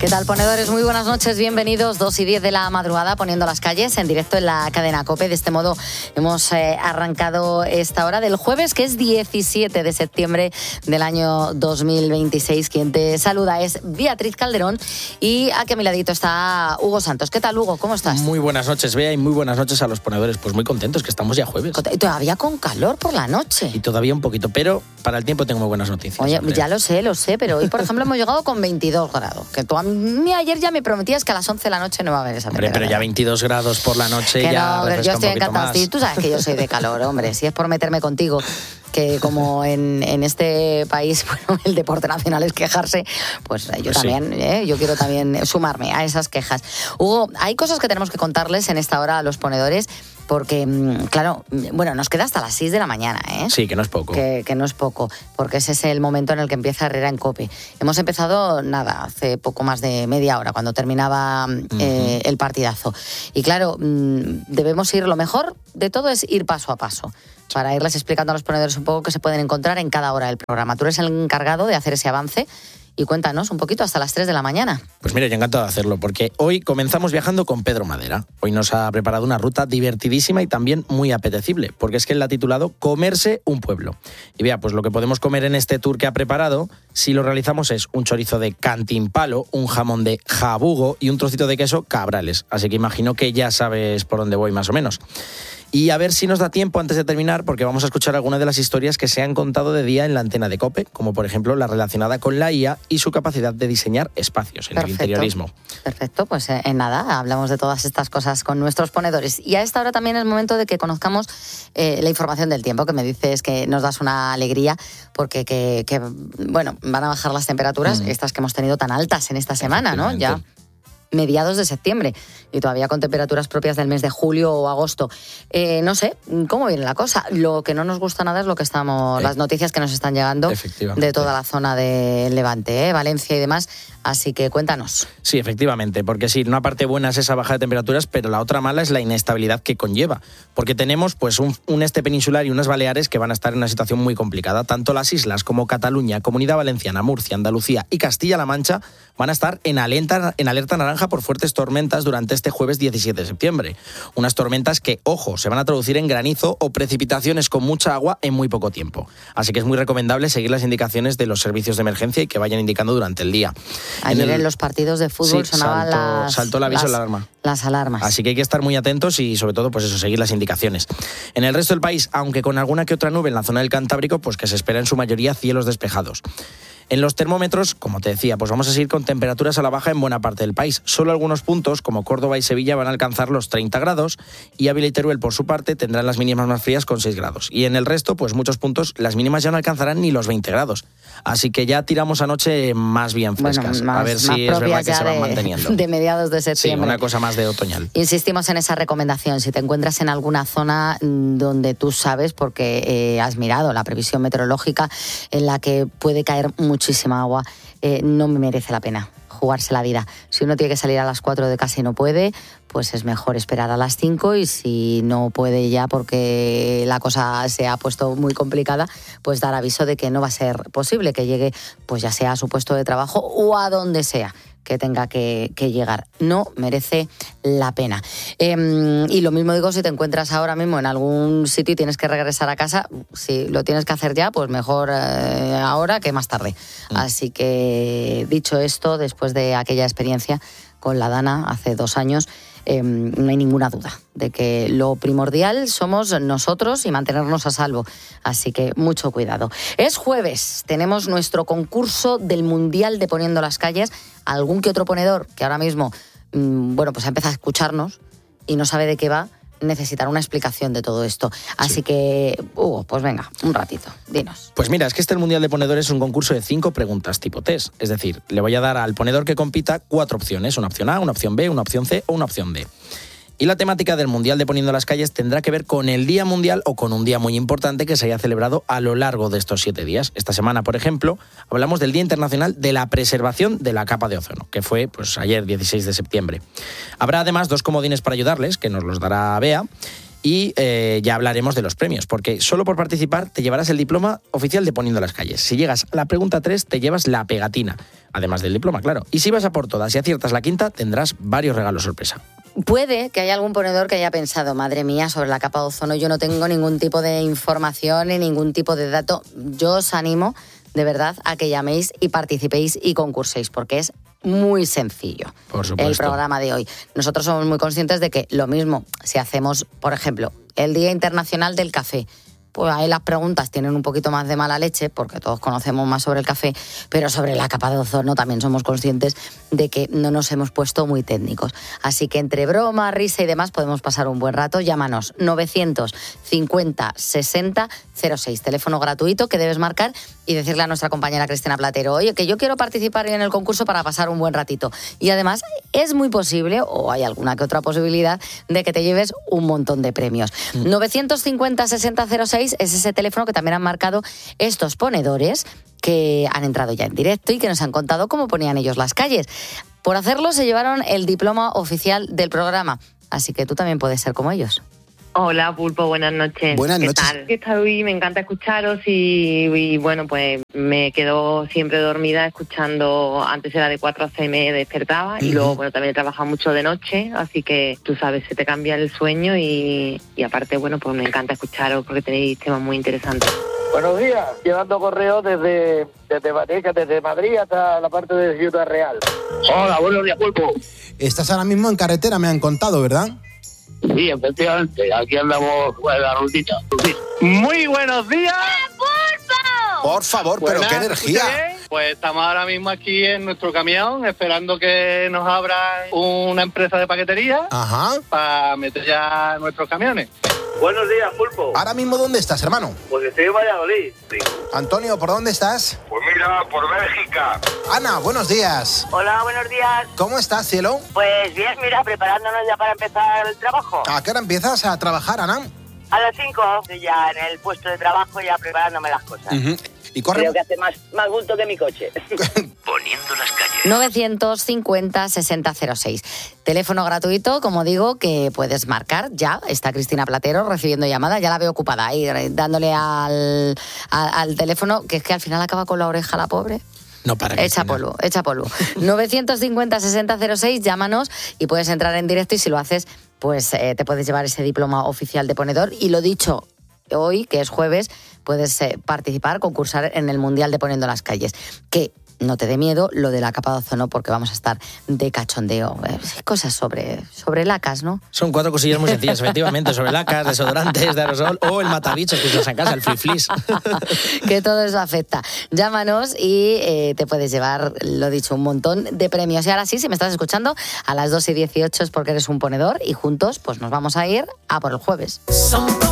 ¿Qué tal, ponedores? Muy buenas noches, bienvenidos. 2:10 de la madrugada, poniendo las calles en directo en la cadena COPE. De este modo hemos arrancado esta hora del jueves, que es 17 de septiembre del año 2026. Quien te saluda es Beatriz Calderón y aquí a mi ladito está Hugo Santos. ¿Qué tal, Hugo? ¿Cómo estás? Muy buenas noches, Bea, y muy buenas noches a los ponedores. Pues muy contentos que estamos ya jueves. Y todavía con calor por la noche. Y todavía un poquito, pero para el tiempo tengo muy buenas noticias. Oye, ya lo sé, pero hoy, por ejemplo, hemos llegado con 22 grados. Que tú a mí ayer ya me prometías que a las 11 de la noche no va a haber esa temperatura. Pero ya 22 grados por la noche que ya no, pero yo estoy encantada. Sí, tú sabes que yo soy de calor, hombre. Si es por meterme contigo, que como en este país, bueno, el deporte nacional es quejarse, pues yo también, yo quiero también sumarme a esas quejas. Hugo, hay cosas que tenemos que contarles en esta hora a los ponedores, porque, claro, bueno, nos queda hasta las 6 de la mañana, ¿eh? Sí, que no es poco. Que no es poco, porque ese es el momento en el que empieza Herrera en COPE. Hemos empezado, hace poco más de media hora, cuando terminaba el partidazo. Y claro, debemos ir, lo mejor de todo es ir paso a paso, para irles explicando a los ponedores un poco qué se pueden encontrar en cada hora del programa. Tú eres el encargado de hacer ese avance. Y cuéntanos un poquito hasta las 3 de la mañana. Pues mira, yo encantado de hacerlo, porque hoy comenzamos viajando con Pedro Madera. Hoy nos ha preparado una ruta divertidísima y también muy apetecible, porque es que él la ha titulado Comerse un pueblo. Y vea, pues lo que podemos comer en este tour que ha preparado, si lo realizamos, es un chorizo de Cantimpalo, un jamón de Jabugo y un trocito de queso Cabrales. Así que imagino que ya sabes por dónde voy más o menos. Y a ver si nos da tiempo antes de terminar, porque vamos a escuchar algunas de las historias que se han contado de día en la antena de COPE, como por ejemplo la relacionada con la IA y su capacidad de diseñar espacios en el interiorismo. Perfecto, pues en nada, hablamos de todas estas cosas con nuestros ponedores. Y a esta hora también es momento de que conozcamos la información del tiempo, que me dices que nos das una alegría, porque bueno, van a bajar las temperaturas, estas que hemos tenido tan altas en esta semana, ¿no? Ya mediados de septiembre y todavía con temperaturas propias del mes de julio o agosto. No sé cómo viene la cosa. Lo que no nos gusta nada es lo que las noticias que nos están llegando de toda la zona del Levante, Valencia y demás. Así que cuéntanos. Sí, efectivamente, porque sí, una parte buena es esa baja de temperaturas, pero la otra mala es la inestabilidad que conlleva, porque tenemos pues un este peninsular y unas Baleares que van a estar en una situación muy complicada. Tanto las islas como Cataluña, Comunidad Valenciana, Murcia, Andalucía y Castilla-La Mancha van a estar en alerta naranja por fuertes tormentas durante este jueves 17 de septiembre. Unas tormentas que, ojo, se van a traducir en granizo o precipitaciones con mucha agua en muy poco tiempo. Así que es muy recomendable seguir las indicaciones de los servicios de emergencia y que vayan indicando durante el día. Ayer en los partidos de fútbol sonaban saltó el aviso de la alarma. Las alarmas. Así que hay que estar muy atentos y sobre todo pues eso, seguir las indicaciones. En el resto del país, aunque con alguna que otra nube en la zona del Cantábrico, pues que se espera en su mayoría cielos despejados. En los termómetros, como te decía, pues vamos a seguir con temperaturas a la baja en buena parte del país. Solo algunos puntos, como Córdoba y Sevilla, van a alcanzar los 30 grados y Ávila y Teruel, por su parte, tendrán las mínimas más frías con 6 grados. Y en el resto, pues muchos puntos, las mínimas ya no alcanzarán ni los 20 grados. Así que ya tiramos anoche más bien frescas. Bueno, a ver si es verdad que se van manteniendo. De mediados de septiembre. Sí, una cosa más de otoñal. Insistimos en esa recomendación. Si te encuentras en alguna zona donde tú sabes, porque has mirado la previsión meteorológica, en la que puede caer muchísima agua, no me merece la pena jugarse la vida. Si uno tiene que salir a las 4 de casa y no puede, pues es mejor esperar a las 5, y si no puede ya porque la cosa se ha puesto muy complicada, pues dar aviso de que no va a ser posible que llegue, pues ya sea a su puesto de trabajo o a donde sea que tenga que llegar. No merece la pena. Y lo mismo digo si te encuentras ahora mismo en algún sitio y tienes que regresar a casa. Si lo tienes que hacer ya, pues mejor ahora que más tarde. Así que, dicho esto, después de aquella experiencia con la Dana hace 2 años, no hay ninguna duda de que lo primordial somos nosotros y mantenernos a salvo. Así que mucho cuidado. Es jueves, tenemos nuestro concurso del Mundial de Poniendo las Calles. Algún que otro ponedor que ahora mismo, pues ha empezado a escucharnos y no sabe de qué va, necesitar una explicación de todo esto. Así que, Hugo, pues venga, un ratito, dinos. Pues mira, es que el Mundial de Ponedores es un concurso de 5 preguntas tipo test. Es decir, le voy a dar al ponedor que compita 4 opciones. Una opción A, una opción B, una opción C o una opción D. Y la temática del Mundial de Poniendo las Calles tendrá que ver con el Día Mundial o con un día muy importante que se haya celebrado a lo largo de estos 7 días. Esta semana, por ejemplo, hablamos del Día Internacional de la Preservación de la Capa de Ozono, que fue pues ayer, 16 de septiembre. Habrá además 2 comodines para ayudarles, que nos los dará Bea. y ya hablaremos de los premios, porque solo por participar te llevarás el diploma oficial de Poniendo las Calles. Si llegas a la pregunta 3, te llevas la pegatina, además del diploma, claro. Y si vas a por todas y aciertas la quinta, tendrás varios regalos sorpresa. Puede que haya algún ponedor que haya pensado, madre mía, sobre la capa de ozono yo no tengo ningún tipo de información ni ningún tipo de dato. Yo os animo, de verdad, a que llaméis y participéis y concurséis, porque es muy sencillo. Por supuesto. El programa de hoy. Nosotros somos muy conscientes de que lo mismo, si hacemos, por ejemplo, el Día Internacional del Café, pues ahí las preguntas tienen un poquito más de mala leche, porque todos conocemos más sobre el café, pero sobre la capa de ozono también somos conscientes de que no nos hemos puesto muy técnicos. Así que entre broma, risa y demás podemos pasar un buen rato. Llámanos 950 60 06, teléfono gratuito que debes marcar y decirle a nuestra compañera Cristina Platero, oye, que yo quiero participar en el concurso para pasar un buen ratito. Y además es muy posible, o hay alguna que otra posibilidad, de que te lleves un montón de premios. 950 60 06 es ese teléfono que también han marcado estos ponedores que han entrado ya en directo y que nos han contado cómo ponían ellos las calles. Por hacerlo se llevaron el diploma oficial del programa, así que tú también puedes ser como ellos. Hola, Pulpo, buenas noches. Buenas noches. ¿Qué tal? Me encanta escucharos y bueno, pues me quedo siempre dormida escuchando. Antes era de 4 a 6 me despertaba y luego bueno, también he trabajado mucho de noche, así que tú sabes, se te cambia el sueño y aparte, bueno, pues me encanta escucharos porque tenéis temas muy interesantes. Buenos días, llevando correos desde Madrid hasta la parte de Ciudad Real. Hola, buenos días, Pulpo. Estás ahora mismo en carretera, me han contado, ¿verdad? Sí, efectivamente, aquí andamos en la rutita. Muy buenos días. ¡Pulpo! Por favor, pero qué energía. Pues estamos ahora mismo aquí en nuestro camión esperando que nos abran una empresa de paquetería para meter ya nuestros camiones. Buenos días, Pulpo. Ahora mismo, ¿dónde estás, hermano? Pues estoy en Valladolid. Sí. Antonio, ¿por dónde estás? Pues mira, por Bélgica. Ana, buenos días. Hola, buenos días. ¿Cómo estás, cielo? Pues bien, mira, preparándonos ya para empezar el trabajo. ¿A qué hora empiezas a trabajar, Ana? A las 5, ya en el puesto de trabajo, ya preparándome las cosas. Y corre. Creo que hace más bulto que mi coche. Poniendo las calles. 950 60 06. Teléfono gratuito, como digo, que puedes marcar. Ya está Cristina Platero recibiendo llamadas. Ya la veo ocupada ahí, dándole al teléfono, que es que al final acaba con la oreja la pobre. No para. Echa polvo. 950 60 06, llámanos y puedes entrar en directo y si lo haces, pues te puedes llevar ese diploma oficial de ponedor. Y lo dicho, hoy, que es jueves, puedes participar, concursar en el Mundial de Poniendo las Calles. Que no te dé miedo lo de la capa de ozono porque vamos a estar de cachondeo. Cosas sobre lacas, ¿no? Son 4 cosillas muy sencillas, efectivamente, sobre lacas, desodorantes, de aerosol o el matabichos que usas en casa, el flis. Que todo eso afecta. Llámanos y te puedes llevar, lo dicho, un montón de premios. Y ahora sí, si me estás escuchando, a las 2:18 es porque eres un ponedor y juntos pues nos vamos a ir a por el jueves.